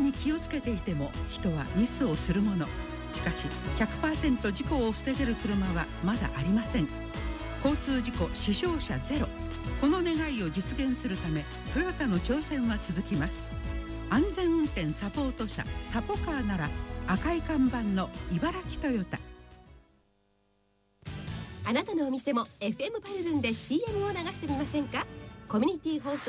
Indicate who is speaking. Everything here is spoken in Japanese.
Speaker 1: に気をつけていても人はミスをするもの。しかし 100% 事故を防げる車はまだありません。交通事故死傷者ゼロ、この願いを実現するためトヨタの挑戦は続きます。安全運転サポート車サポカーなら赤い看板の茨城トヨタ。
Speaker 2: あなたのお店も FM パルルンで CM を流してみませんか。コミュニティ放送